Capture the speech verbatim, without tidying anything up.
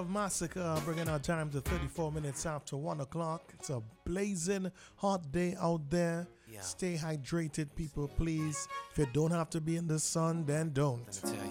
of Massacre, bringing our time to thirty-four minutes after one o'clock. It's a blazing hot day out there. Yeah. Stay hydrated, people, please. If you don't have to be in the sun, then don't. Let me tell